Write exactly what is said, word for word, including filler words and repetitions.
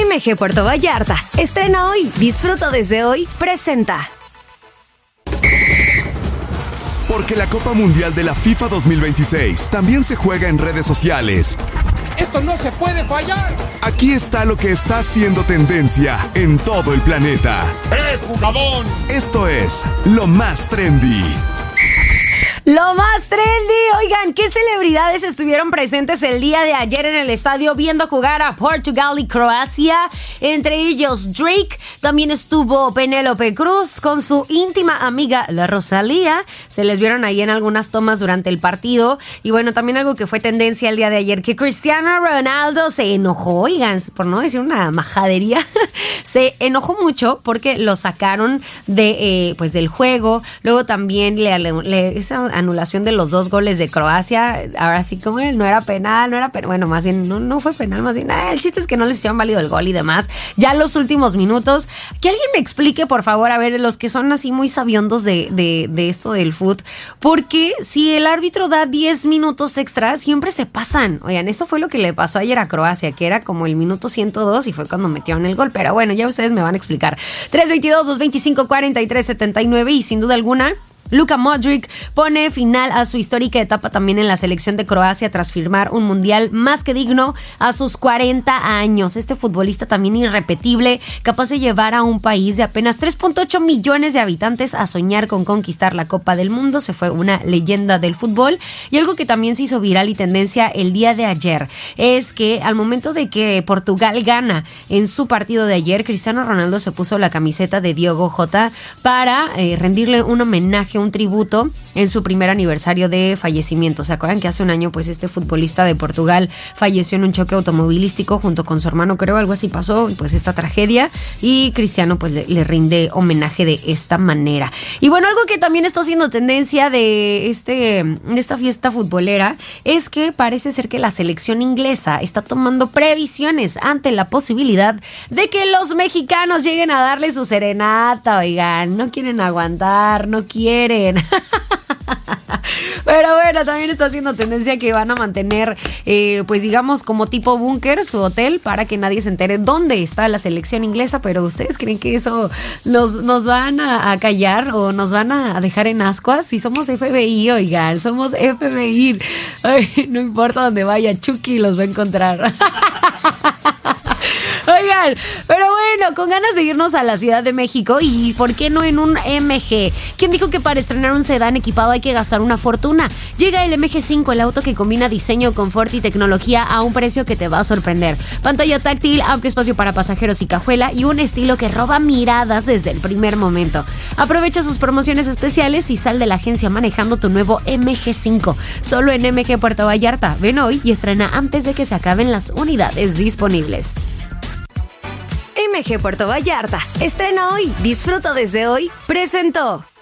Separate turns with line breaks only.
M G Puerto Vallarta, estrena hoy, disfruta desde hoy, presenta.
Porque la Copa Mundial de la FIFA dos mil veintiséis también se juega en redes sociales.
¡Esto no se puede fallar!
Aquí está lo que está haciendo tendencia en todo el planeta.
¡Eh, jugador!
Esto es lo más trendy.
Lo más trendy, oigan, ¿qué celebridades estuvieron presentes el día de ayer en el estadio viendo jugar a Portugal y Croacia? Entre ellos Drake, también estuvo Penélope Cruz con su íntima amiga la Rosalía. Se les vieron ahí en algunas tomas durante el partido. Y bueno, también algo que fue tendencia el día de ayer, que Cristiano Ronaldo se enojó, oigan, por no decir una majadería, se enojó mucho porque lo sacaron de, eh, pues del juego. Luego también le, le esa anulación de los dos goles de Croacia, ahora sí como él, no era penal, no era penal, bueno, más bien no, no fue penal, más bien, ah, el chiste es que no les hicieron válido el gol y demás, ya los últimos minutos, que alguien me explique por favor, a ver, los que son así muy sabiondos de, de, de esto del fútbol, porque si el árbitro da diez minutos extra, siempre se pasan, oigan, eso fue lo que le pasó ayer a Croacia, que era como el minuto ciento dos y fue cuando metieron el gol, pero bueno, ya ustedes me van a explicar. tres veintidós, dos veinticinco, cuarenta y tres setenta y nueve y sin duda alguna Luka Modric pone final a su histórica etapa también en la selección de Croacia tras firmar un mundial más que digno a sus cuarenta años. Este futbolista también irrepetible, capaz de llevar a un país de apenas tres punto ocho millones de habitantes a soñar con conquistar la Copa del Mundo. Se fue una leyenda del fútbol. Y algo que también se hizo viral y tendencia el día de ayer es que al momento de que Portugal gana en su partido de ayer, Cristiano Ronaldo se puso la camiseta de Diogo Jota para eh, rendirle un homenaje, un tributo en su primer aniversario de fallecimiento. ¿Se acuerdan que hace un año pues este futbolista de Portugal falleció en un choque automovilístico junto con su hermano, creo, algo así pasó, pues esta tragedia, y Cristiano pues le, le rinde homenaje de esta manera. Y bueno, algo que también está haciendo tendencia de, este, de esta fiesta futbolera es que parece ser que la selección inglesa está tomando previsiones ante la posibilidad de que los mexicanos lleguen a darle su serenata, oigan, no quieren aguantar, no quieren. Pero bueno, también está haciendo tendencia que van a mantener, eh, pues digamos, como tipo búnker su hotel para que nadie se entere dónde está la selección inglesa. Pero ¿ustedes creen que eso nos, nos van a, a callar o nos van a dejar en ascuas? Si somos F B I, oigan, somos F B I. Ay, no importa dónde vaya, Chucky los va a encontrar. Oigan, pero bueno, con ganas de irnos a la Ciudad de México y ¿por qué no en un M G? ¿Quién dijo que para estrenar un sedán equipado hay que gastar una fortuna? Llega el M G cinco, el auto que combina diseño, confort y tecnología a un precio que te va a sorprender. Pantalla táctil, amplio espacio para pasajeros y cajuela y un estilo que roba miradas desde el primer momento. Aprovecha sus promociones especiales y sal de la agencia manejando tu nuevo M G cinco. Solo en M G Puerto Vallarta. Ven hoy y estrena antes de que se acaben las unidades disponibles. M G Puerto Vallarta, estrena hoy, disfruta desde hoy, presentó.